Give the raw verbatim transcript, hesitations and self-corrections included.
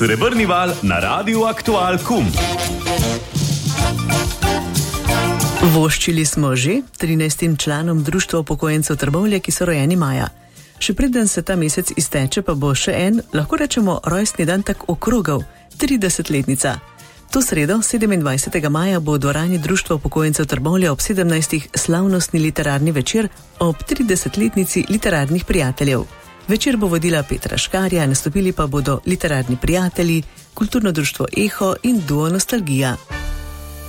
Srebrni val na Radiu Aktual Kum. Voščili smo že trinajstim članom Društva upokojencev Trbovlje, ki so rojeni maja. Še preden se ta mesec izteče, pa bo še en, lahko rečemo, rojstni dan tak okrogal, tridesetletnica. To sredo, sedemindvajsetega maja, bo v dvorani Društva upokojencev Trbovlje ob sedemnajstih slavnostni literarni večer ob tridesetletnici literarnih prijateljev. Večer bo vodila Petra Škarja, nastopili pa bodo literarni prijatelji, kulturno društvo Eho in duo Nostalgija.